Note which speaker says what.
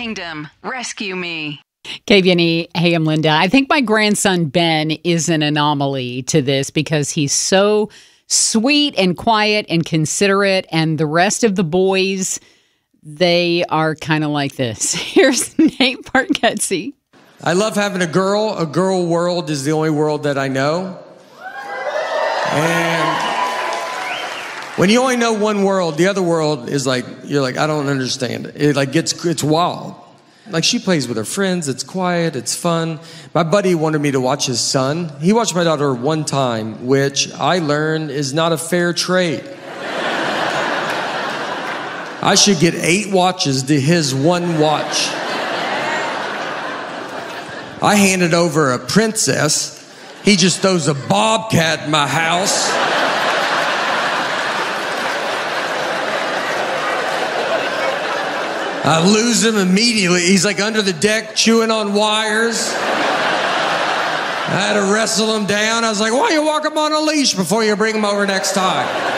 Speaker 1: Kingdom, rescue me.
Speaker 2: KVNE, hey, I'm Linda. I think my grandson Ben is an anomaly to this because he's so sweet and quiet and considerate, and the rest of the boys, they are kind of like this. Here's Nate Bargatze.
Speaker 3: I love having a girl. A girl world is the only world that I know. And when you only know one world, the other world is like, you're like, I don't understand it. It like it's wild. Like she plays with her friends. It's quiet. It's fun. My buddy wanted me to watch his son. He watched my daughter one time, which I learned is not a fair trade. I should get 8 watches to his 1 watch. I handed over a princess. He just throws a bobcat in my house. I lose him immediately. He's like under the deck chewing on wires. I had to wrestle him down. I was like, why don't you walk him on a leash before you bring him over next time?